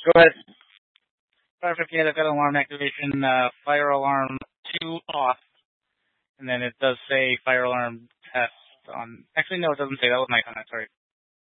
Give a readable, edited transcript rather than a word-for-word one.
Go ahead. Fire 58, I've got alarm activation, fire alarm 2 off. And then it does say fire alarm test on. Actually, no, it doesn't say. That was my comment. Sorry.